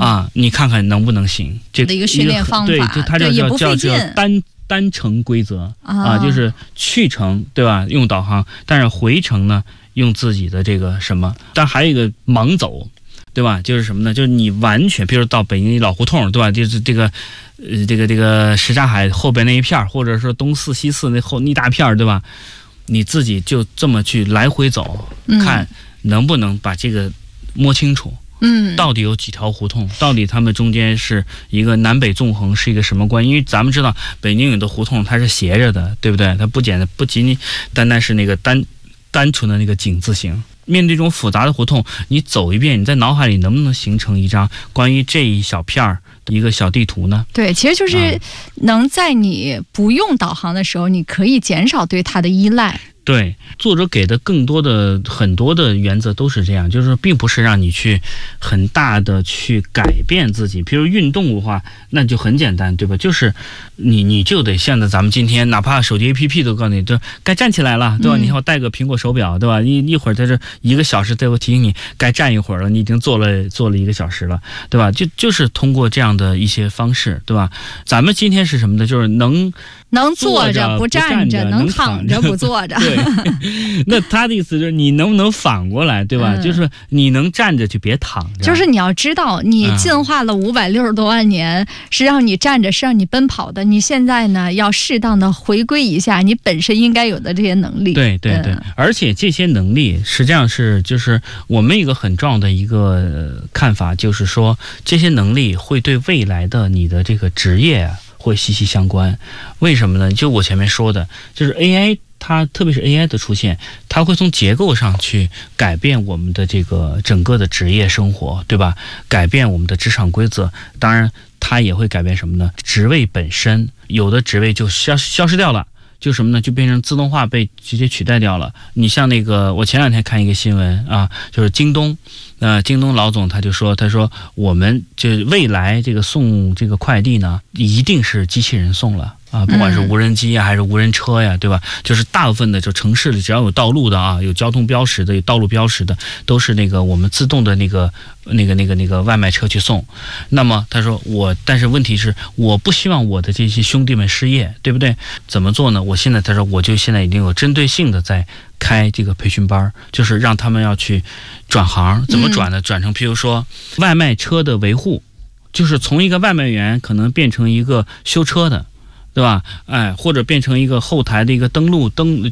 你看看能不能行。这的一个训练方法， 对，它叫单程规则就是去程对吧？用导航，但是回程呢用自己的这个什么？但还有一个盲走。对吧？就是什么呢？就是你完全，比如到北京老胡同，对吧？就是这个什刹海后边那一片，或者说东四西四那大片，对吧？你自己就这么去来回走，看能不能把这个摸清楚。到底有几条胡同？到底他们中间是一个南北纵横，是一个什么关系？因为咱们知道北京有的胡同它是斜着的，对不对？它不仅仅单单是那个单纯的那个井字形。面对这种复杂的胡同，你走一遍，你在脑海里能不能形成一张关于这一小片儿的一个小地图呢？ 对，其实就是能在你不用导航的时候，你可以减少对它的依赖。 对，作者给的很多的原则都是这样，就是并不是让你去很大的去改变自己。比如运动的话，那就很简单，对吧？就是你就得像咱们今天，哪怕手机 APP 都告诉你，这该站起来了，对吧？你要带个苹果手表，对吧？一会儿在这1个小时，最后提醒你该站一会儿了，你已经做了1个小时了，对吧？就是通过这样的一些方式，对吧？咱们今天是什么呢？就是能坐着不站着，能躺着不坐着。 对，那他的意思就是你能不能反过来，对吧？就是你能站着就别躺着。 就是你要知道，你进化了560多万年，是让你站着，是让你奔跑的。你现在呢，要适当的回归一下你本身应该有的这些能力。 对，而且这些能力实际上就是我们一个很重要的一个看法，就是说这些能力会对未来的你的这个职业会息息相关。为什么呢？就我前面说的，就是 AI， 它特别是 AI 的出现，它会从结构上去改变我们的这个整个的职业生活，对吧？改变我们的职场规则。当然它也会改变什么呢？职位本身，有的职位就消失掉了，就什么呢？就变成自动化被直接取代掉了。你像那个，我前2天看一个新闻就是京东老总他说我们就未来这个送这个快递呢，一定是机器人送了不管是无人机还是无人车呀，对吧？就是大部分的就城市里只要有道路的有交通标识的、有道路标识的，都是那个我们自动的那个外卖车去送。那么他说但是问题是我不希望我的这些兄弟们失业，对不对？怎么做呢？我现在已经有针对性的在开这个培训班，就是让他们要去转行。怎么转呢？转成譬如说外卖车的维护，就是从一个外卖员可能变成一个修车的，对吧？或者变成一个后台的一个登录